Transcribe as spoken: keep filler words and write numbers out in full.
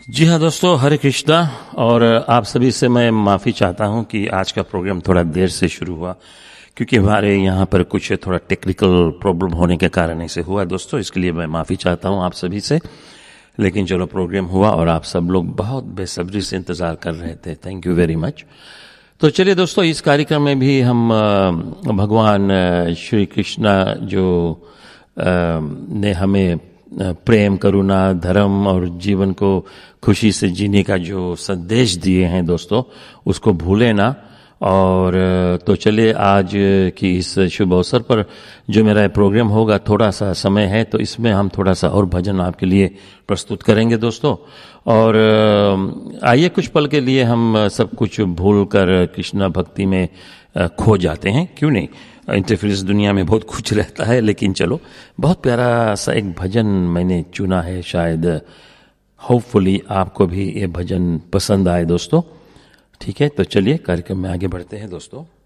जी हाँ दोस्तों, हरे कृष्णा। और आप सभी से मैं माफ़ी चाहता हूँ कि आज का प्रोग्राम थोड़ा देर से शुरू हुआ, क्योंकि हमारे यहाँ पर कुछ थोड़ा टेक्निकल प्रॉब्लम होने के कारण ऐसे हुआ दोस्तों। इसके लिए मैं माफ़ी चाहता हूँ आप सभी से। लेकिन चलो, प्रोग्राम हुआ और आप सब लोग बहुत बेसब्री से इंतज़ार कर रहे थे। Thank you very much. तो चलिए दोस्तों, इस कार्यक्रम में भी हम भगवान श्री कृष्णा जो ने हमें प्रेम, करुणा, धर्म और जीवन को खुशी से जीने का जो संदेश दिए हैं दोस्तों, उसको भूले ना। और तो चलिए, आज की इस शुभ अवसर पर जो मेरा प्रोग्राम होगा, थोड़ा सा समय है तो इसमें हम थोड़ा सा और भजन आपके लिए प्रस्तुत करेंगे दोस्तों। और आइए, कुछ पल के लिए हम सब कुछ भूल कर कृष्णा भक्ति में खो जाते हैं। क्यों नहीं, इंटरफेरेंस दुनिया में बहुत कुछ रहता है, लेकिन चलो, बहुत प्यारा सा एक भजन मैंने चुना है। शायद होपफुली आपको भी ये भजन पसंद आए दोस्तों। ठीक है, तो चलिए कार्यक्रम में आगे बढ़ते हैं दोस्तों।